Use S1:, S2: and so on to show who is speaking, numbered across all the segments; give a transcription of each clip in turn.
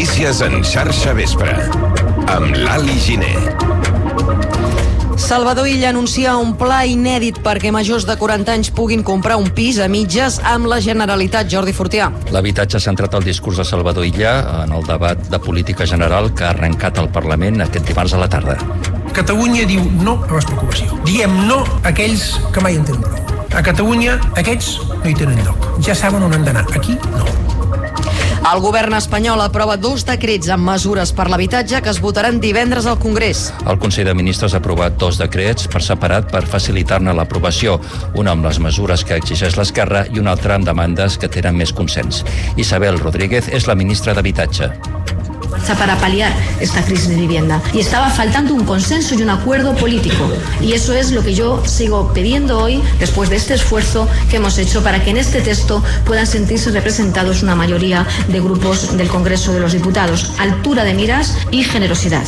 S1: Notícies en xarxa vespre, amb l'Ali Giner.
S2: Salvador Illa anuncia un pla inèdit perquè majors de 40 anys puguin comprar un pis a mitges amb la Generalitat. Jordi Fortià.
S3: L'habitatge ha centrat el discurs de Salvador Illa en el debat de política general que ha arrencat al Parlament aquest dimarts a la tarda.
S4: Catalunya diu no a l'especulació. Diem no a aquells que mai en tenen prou. A Catalunya aquests no hi tenen lloc. Ja saben on han d'anar. Aquí no.
S2: El govern espanyol aprova 2 decrets amb mesures per l'habitatge que es votaran divendres al Congrés.
S3: El Consell de Ministres ha aprovat 2 decrets per separat per facilitar-ne l'aprovació, un amb les mesures que exigeix l'Esquerra i un altre amb demandes que tenen més consens. Isabel Rodríguez és la ministra d'Habitatge.
S5: Para paliar esta crisis de vivienda. Y estaba faltando un consenso y un acuerdo político. Y eso es lo que yo sigo pidiendo hoy, después de este esfuerzo que hemos hecho para que en este texto puedan sentirse representados una mayoría de grupos del Congreso de los Diputados. Altura de miras y generosidad.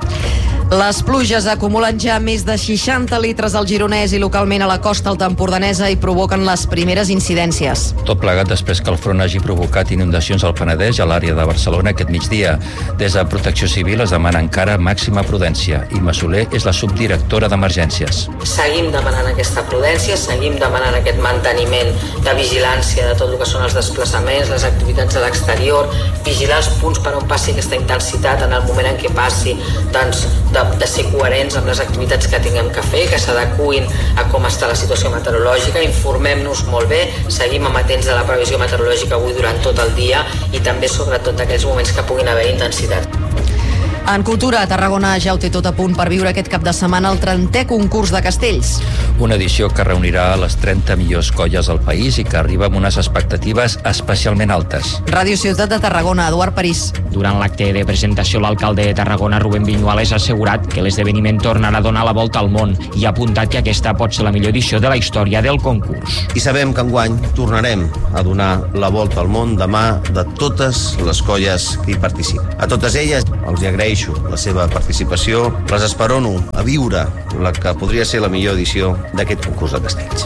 S2: Les pluges acumulen ja més de 60 litres al Gironès i localment a la costa alta empordanesa i provoquen les primeres incidències.
S3: Tot plegat després que el front hagi provocat inundacions al Penedès i a l'àrea de Barcelona aquest migdia. Des de Protecció Civil es demana encara màxima prudència. Imma Soler és la subdirectora d'Emergències.
S6: Seguim demanant aquesta prudència, seguim demanant aquest manteniment de vigilància de tot el que són els desplaçaments, les activitats a l'exterior, vigilar els punts per on passi aquesta intensitat en el moment en què passi, doncs de ser coherents amb les activitats que tinguem que fer, que s'adecuïn a com està la situació meteorològica, informem-nos molt bé, seguim amatents de la previsió meteorològica avui durant tot el dia i també sobretot d'aquells moments que puguin haver intensitat.
S2: En cultura, Tarragona ja ho té tot a punt per viure aquest cap de setmana el 30è concurs de castells.
S3: Una edició que reunirà les 30 millors colles del país i que arriba amb unes expectatives especialment altes.
S2: Ràdio Ciutat de Tarragona, Eduard París.
S7: Durant l'acte de presentació, l'alcalde de Tarragona, Rubén Viñuales, ha assegurat que l'esdeveniment tornarà a donar la volta al món i ha apuntat que aquesta pot ser la millor edició de la història del concurs.
S8: I sabem que enguany tornarem a donar la volta al món de mà de totes les colles que hi participen. A totes elles els agraeixo la seva participació, les esperono a viure la que podria ser la millor edició d'aquest concurs de castells.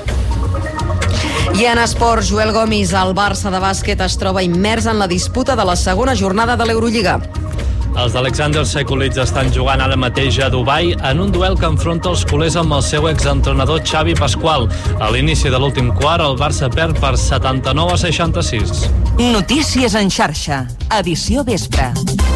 S2: I en esports, Joel Gomis, el Barça de bàsquet es troba immers en la disputa de la segona jornada de l'Eurolliga.
S9: Els d'Alexander Sekulic estan jugant ara mateix a Dubai en un duel que enfronta els culers amb el seu exentrenador Xavi Pasqual. A l'inici de l'últim quart, el Barça perd per 79-66.
S10: Notícies en xarxa, edició vespre.